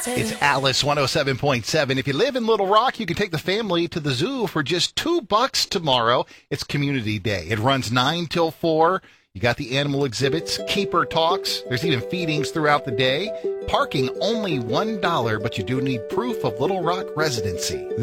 It's Alice 107.7. If you live in Little Rock, you can take the family to the zoo for just $2 tomorrow. It's Community Day. It runs 9 till 4. You got the animal exhibits, keeper talks. There's even feedings throughout the day. Parking only $1, but you do need proof of Little Rock residency.